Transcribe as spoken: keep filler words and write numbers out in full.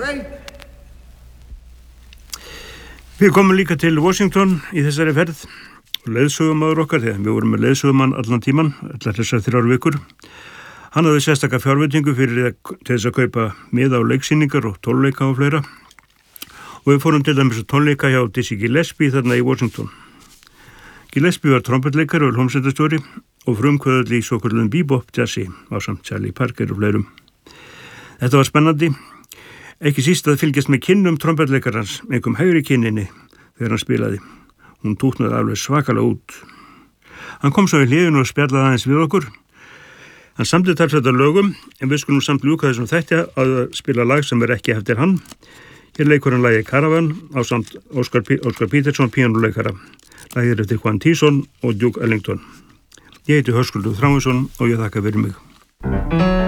Við komum líka til Washington í þessari ferð og leiðsögumaður okkar, þegar við vorum með leiðsögumann allan tíman, allar þessar þrjár vikur. Hann hafði sérstaka fjárveitingu fyrir til þess að kaupa miða á leiksýningar og tónleika og fleira. Og við fórum til dæmis tónleika hjá Dizzy Gillespie þarna í Washington. Gillespie var trompetleikari og hljómsveitarstjóri og frumkvöðull í svokölluðum bebop jazzi ásamt Charlie Parker og fleirum. Þetta var spennandi. Ekki síst að fylgjast með kinnum trompetleikarans, einhverjum hægri kinninni þegar hann spilaði. Hún tútnaði alveg svakalega út. Hann kom svo í hliðinu og spjallaði aðeins við okkur. Hann samdi talsverða lögum, en við skulum samt ljúka þessum þætti að spila lag sem er ekki eftir hann. Hér leikur hann lagið Caravan á samt Óskar, Óskar Peterson, píanóleikara. Lagið er eftir Juan Tison og Duke Ellington. Ég heiti Höskuldur Þráinsson og ég þakka fyrir mig.